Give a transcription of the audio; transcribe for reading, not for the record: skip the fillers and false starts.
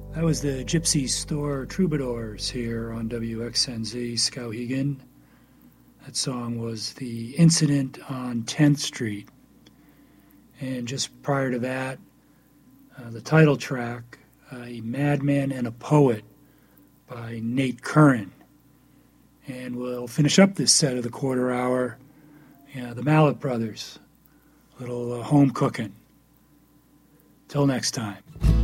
That was the Gypsy Store Troubadours here on WXNZ Skowhegan. That song was The Incident on 10th Street. And just prior to that, the title track, A Madman and a Poet by Nate Curran. And we'll finish up this set of the quarter hour, the Mallet Brothers, little home cooking. Till next time.